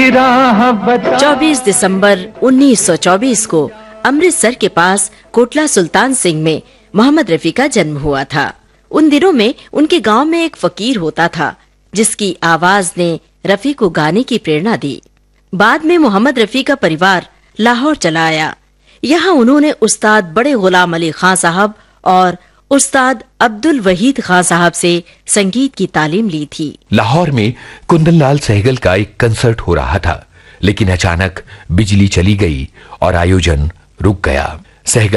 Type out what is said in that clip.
राह बता। 24 दिसंबर 1924 को अमृतसर के पास कोटला सुल्तान सिंह में मोहम्मद रफी का जन्म हुआ था। उन दिनों में उनके गांव में एक फकीर होता था जिसकी आवाज ने रफी को गाने की प्रेरणा दी। बाद में मोहम्मद रफी का परिवार लाहौर चला आया। यहाँ उन्होंने उस्ताद बड़े गुलाम अली खां साहब और उस्ताद अब्दुल वहीद खां साहब से संगीत की तालीम ली थी। लाहौर में कुंदन लाल सहगल का एक कंसर्ट हो रहा था, लेकिन अचानक बिजली चली गई और आयोजन रुक गया। सहगल